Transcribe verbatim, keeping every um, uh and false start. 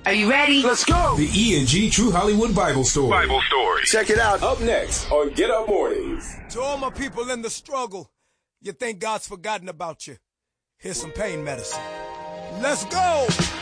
Are you ready? Let's go. The E and G True Hollywood Bible Story. Bible Story. Check it out. Up next on Get Up Mornings. To all my people in the struggle, you think God's forgotten about you. Here's some pain medicine. Let's go.